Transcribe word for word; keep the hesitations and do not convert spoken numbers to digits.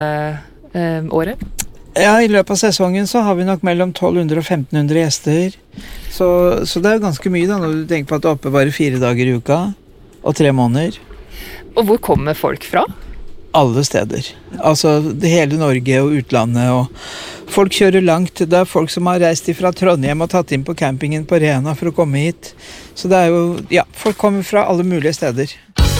eh, året? Ja, i løpet av sesongen så har vi nok mellom tolv hundre og femten hundre gjester. Så, så det er ganske mye da, når du tenker på at det er oppe bare fire dager i uka, og tre måneder. Og hvor kommer folk fra? Alle steder. Altså det hele Norge og utlandet, og folk kjører langt. Det er folk som har reist fra Trondheim og tatt inn på campingen på Rena for å komme hit. Så det er jo, ja, folk kommer fra alle mulige steder.